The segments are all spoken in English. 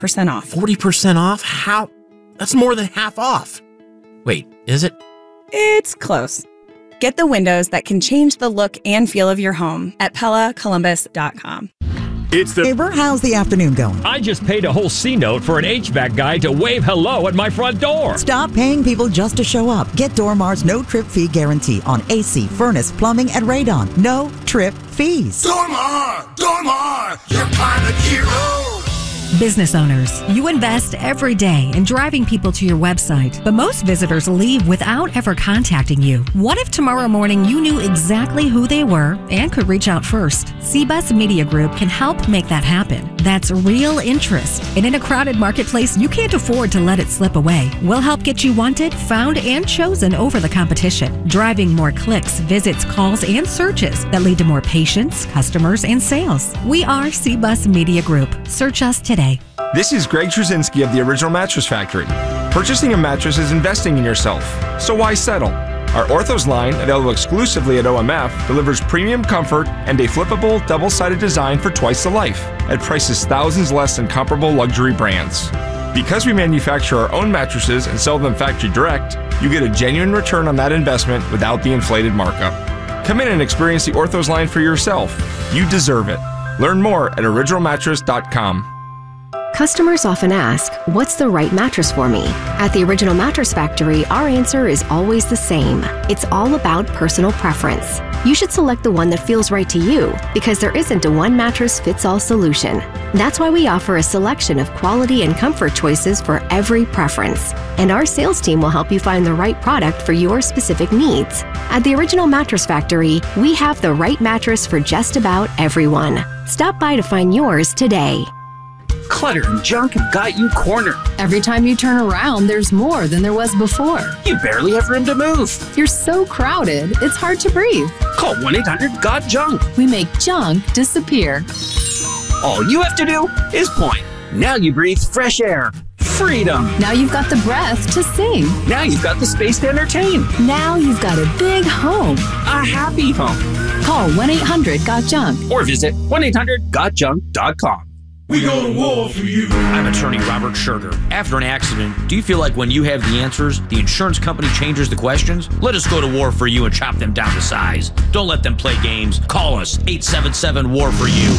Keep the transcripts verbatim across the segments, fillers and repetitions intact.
percent off. forty percent off? How? That's more than half off. Wait, is it? It's close. Get the windows that can change the look and feel of your home at Pella Columbus dot com. It's the neighbor. How's the afternoon going? I just paid a whole C note for an H V A C guy to wave hello at my front door. Stop paying people just to show up. Get Dormar's no trip fee guarantee on A C, furnace, plumbing, and radon. No trip fees. Dormar! Dormar! Your pilot hero! Business owners, you invest every day in driving people to your website, but most visitors leave without ever contacting you. What if tomorrow morning you knew exactly who they were and could reach out first? C-Bus Media Group can help make that happen. That's real interest. And in a crowded marketplace, you can't afford to let it slip away. We'll help get you wanted, found, and chosen over the competition, driving more clicks, visits, calls, and searches that lead to more patients, customers, and sales. We are C-Bus Media Group. Search us today. This is Greg Trzynski of the Original Mattress Factory. Purchasing a mattress is investing in yourself, so why settle? Our Orthos line, available exclusively at O M F, delivers premium comfort and a flippable, double-sided design for twice the life, at prices thousands less than comparable luxury brands. Because we manufacture our own mattresses and sell them factory direct, you get a genuine return on that investment without the inflated markup. Come in and experience the Orthos line for yourself. You deserve it. Learn more at original mattress dot com. Customers often ask, what's the right mattress for me? At the Original Mattress Factory, our answer is always the same. It's all about personal preference. You should select the one that feels right to you, because there isn't a one mattress fits all solution. That's why we offer a selection of quality and comfort choices for every preference. And our sales team will help you find the right product for your specific needs. At the Original Mattress Factory, we have the right mattress for just about everyone. Stop by to find yours today. Clutter and junk have got you cornered. Every time you turn around, there's more than there was before. You barely have room to move. You're so crowded, it's hard to breathe. Call one eight hundred got junk. We make junk disappear. All you have to do is point. Now you breathe fresh air. Freedom. Now you've got the breath to sing. Now you've got the space to entertain. Now you've got a big home. A happy home. Call one eight hundred got junk. Or visit one eight hundred got junk dot com. We go to war for you. I'm attorney Robert Scherger. After an accident, do you feel like when you have the answers, the insurance company changes the questions? Let us go to war for you and chop them down to size. Don't let them play games. Call us, eight seven seven, war for you.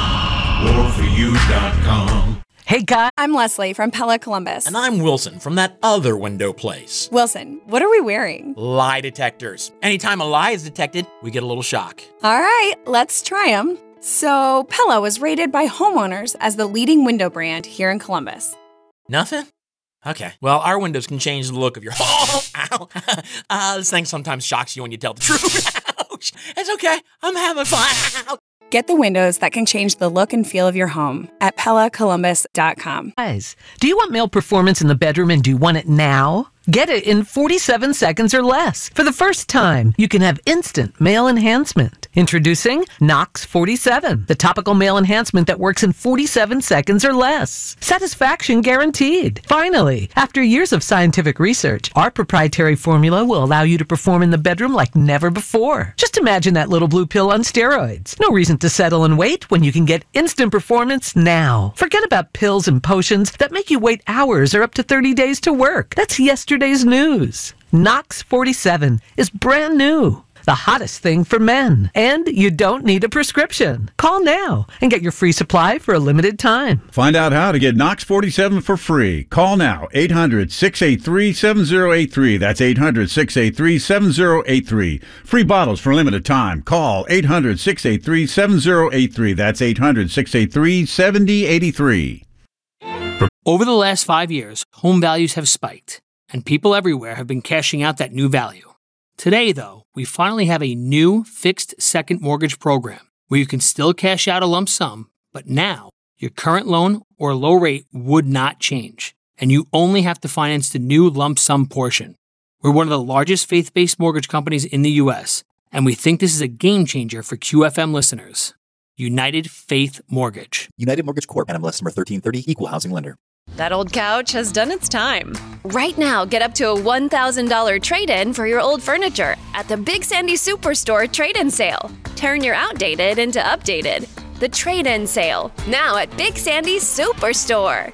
war for you dot com. Hey, guys. I'm Leslie from Pella Columbus. And I'm Wilson from that other window place. Wilson, what are we wearing? Lie detectors. Anytime a lie is detected, we get a little shock. All right, let's try them. So, Pella was rated by homeowners as the leading window brand here in Columbus. Nothing? Okay. Well, our windows can change the look of your home. Ow. Uh, this thing sometimes shocks you when you tell the truth. Ouch. It's okay. I'm having fun. Get the windows that can change the look and feel of your home at Pella Columbus dot com. Guys, do you want male performance in the bedroom and do you want it now? Get it in forty-seven seconds or less. For the first time, you can have instant male enhancement. Introducing Nox forty-seven, the topical male enhancement that works in forty-seven seconds or less. Satisfaction guaranteed. Finally, after years of scientific research, our proprietary formula will allow you to perform in the bedroom like never before. Just imagine that little blue pill on steroids. No reason to settle and wait when you can get instant performance now. Forget about pills and potions that make you wait hours or up to thirty days to work. That's yesterday's news. Nox forty-seven is brand new. The hottest thing for men. And you don't need a prescription. Call now and get your free supply for a limited time. Find out how to get Nox forty-seven for free. Call now, eight hundred, six eight three, seven zero eight three. That's eight hundred, six eight three, seven zero eight three. Free bottles for a limited time. Call eight hundred, six eight three, seven zero eight three. That's eight hundred, six eight three, seven zero eight three. Over the last five years, home values have spiked, and people everywhere have been cashing out that new value. Today, though, we finally have a new fixed second mortgage program where you can still cash out a lump sum, but now your current loan or low rate would not change, and you only have to finance the new lump sum portion. We're one of the largest faith-based mortgage companies in the U S, and we think this is a game changer for Q F M listeners. United Faith Mortgage. United Mortgage Corp. N M L S number thirteen thirty, Equal Housing Lender. That old couch has done its time. Right now, get up to a one thousand dollars trade-in for your old furniture at the Big Sandy Superstore trade-in sale. Turn your outdated into updated. The trade-in sale, now at Big Sandy Superstore.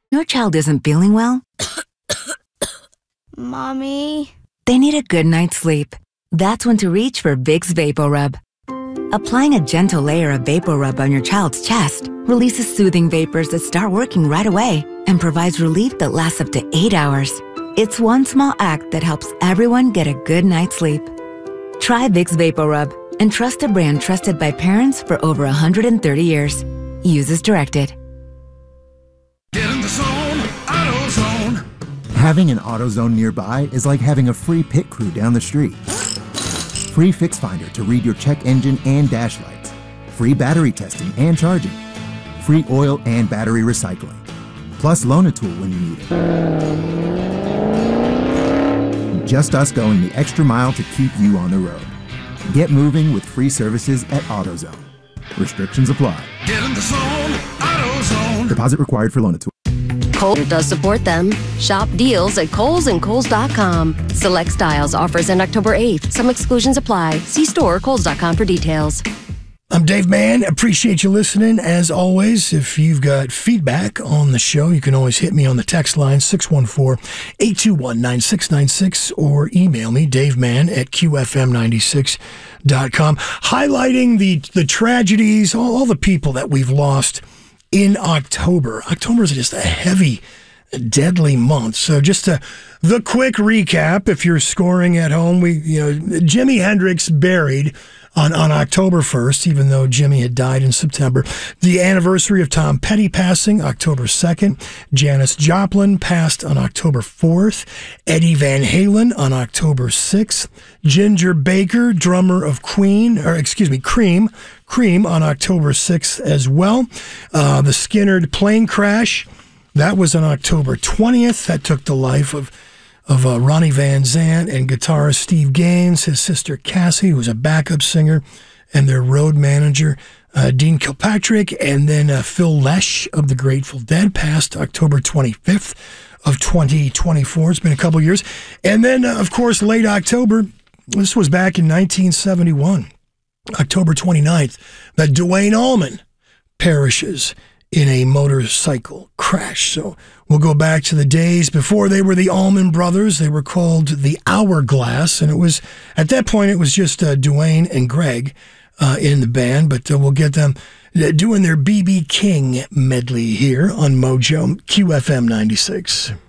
Your child isn't feeling well? Mommy? They need a good night's sleep. That's when to reach for Vicks VapoRub. Applying a gentle layer of VapoRub on your child's chest releases soothing vapors that start working right away and provides relief that lasts up to eight hours. It's one small act that helps everyone get a good night's sleep. Try Vicks VapoRub and trust a brand trusted by parents for over one hundred thirty years. Use as directed. Get in the zone, AutoZone. Having an AutoZone nearby is like having a free pit crew down the street. Free Fix Finder to read your check engine and dash lights. Free battery testing and charging. Free oil and battery recycling. Plus loan a tool when you need it. Just us going the extra mile to keep you on the road. Get moving with free services at AutoZone. Restrictions apply. Get in the zone, AutoZone. Deposit required for loan a tool. Kohl's does support them. Shop deals at Kohl's and Kohl's dot com. Select styles offers end October eighth. Some exclusions apply. See store or Kohl's dot com for details. I'm Dave Mann. Appreciate you listening. As always, if you've got feedback on the show, you can always hit me on the text line six one four, eight two one, nine six nine six or email me, davemann at q f m ninety-six dot com, highlighting the, the tragedies, all, all the people that we've lost in October. October is just a heavy, deadly month. So just a, the quick recap, if you're scoring at home, we, you know, Jimi Hendrix buried on, on October first, even though Jimmy had died in September. The anniversary of Tom Petty passing, October second. Janis Joplin passed on October fourth. Eddie Van Halen on October sixth. Ginger Baker, drummer of Queen, or excuse me, Cream, Cream on October sixth as well. Uh, the Skynyrd plane crash, that was on October twentieth. That took the life of of uh, Ronnie Van Zant and guitarist Steve Gaines, his sister Cassie, who was a backup singer, and their road manager, uh, Dean Kilpatrick, and then uh, Phil Lesh of the Grateful Dead passed October twenty-fifth of twenty twenty-four. It's been a couple years. And then, uh, of course, late October, this was back in nineteen seventy-one, October twenty-ninth, that Duane Allman perishes in a motorcycle crash. So we'll go back to the days before they were the Allman Brothers. They were called the Hourglass, and it was, at that point, it was just uh, Duane and Greg uh, in the band, but uh, we'll get them uh, doing their B B King medley here on Mojo Q F M ninety-six.